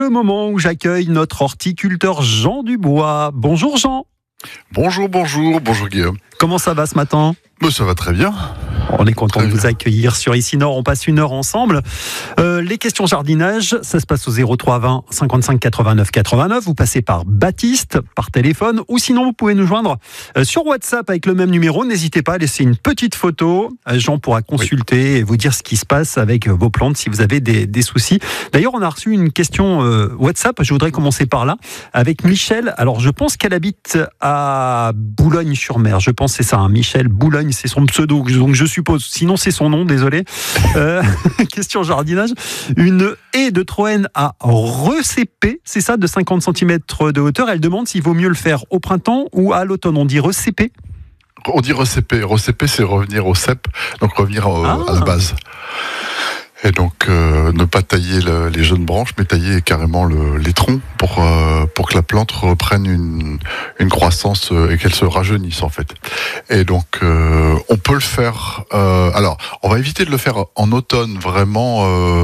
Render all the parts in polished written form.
Le moment où j'accueille notre horticulteur Jean Dubois. Bonjour Jean. Bonjour Guillaume. Comment ça va ce matin ? Ça va très bien. On est content Très de vous bien. accueillir sur Ici Nord. On passe une heure ensemble. Les questions jardinage, ça se passe au 03 20 55 89 89. Vous passez par Baptiste, par téléphone, ou sinon vous pouvez nous joindre sur WhatsApp avec le même numéro. N'hésitez pas à laisser une petite photo. Jean pourra consulter et vous dire ce qui se passe avec vos plantes si vous avez des soucis. D'ailleurs, on a reçu une question WhatsApp. Je voudrais commencer par là avec Michel. Alors, je pense qu'elle habite à Boulogne-sur-Mer. Je pense que c'est ça, hein. Michel Boulogne, c'est son pseudo. Donc, je suppose. Sinon, c'est son nom, désolé. Question jardinage. Une haie de Troène à recéper, c'est ça, de 50 cm de hauteur. Elle demande s'il vaut mieux le faire au printemps ou à l'automne. On dit recéper. On dit recéper. Recéper, c'est revenir au cep, donc revenir à la base. Et donc, ne pas tailler les jeunes branches, mais tailler carrément les troncs pour que la plante reprenne une croissance et qu'elle se rajeunisse en fait. Et donc, on peut le faire. Alors, on va éviter de le faire en automne vraiment.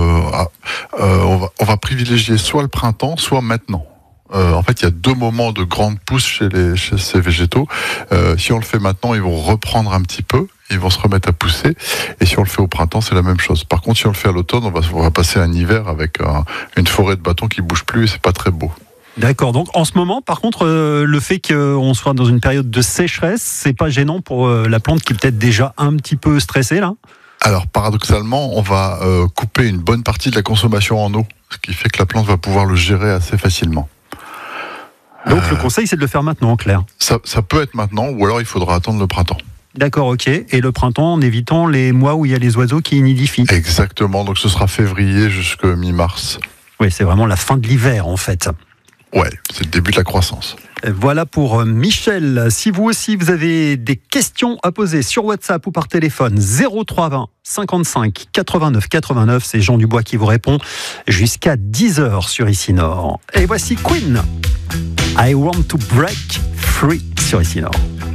On va privilégier soit le printemps, soit maintenant. En fait, il y a deux moments de grande pousse chez ces végétaux. Si on le fait maintenant, ils vont reprendre un petit peu. Ils vont se remettre à pousser. Et si on le fait au printemps, c'est la même chose. Par contre, si on le fait à l'automne, on va passer un hiver avec une forêt de bâtons qui bouge plus et c'est pas très beau. D'accord. Donc, en ce moment, par contre, le fait qu'on soit dans une période de sécheresse, c'est pas gênant pour la plante qui est peut-être déjà un petit peu stressée, là ? Alors, paradoxalement, on va couper une bonne partie de la consommation en eau, ce qui fait que la plante va pouvoir le gérer assez facilement. Donc, le conseil, c'est de le faire maintenant, en clair. Ça peut être maintenant, ou alors il faudra attendre le printemps. D'accord, ok. Et le printemps, en évitant les mois où il y a les oiseaux qui nidifient. Exactement, donc ce sera février jusqu'à mi-mars. Oui, c'est vraiment la fin de l'hiver, en fait. Ouais, c'est le début de la croissance. Voilà pour Michel. Si vous aussi, vous avez des questions à poser sur WhatsApp ou par téléphone, 03 20 55 89 89, c'est Jean Dubois qui vous répond jusqu'à 10h sur Ici Nord. Et voici Queen. I want to break free sur Ici Nord.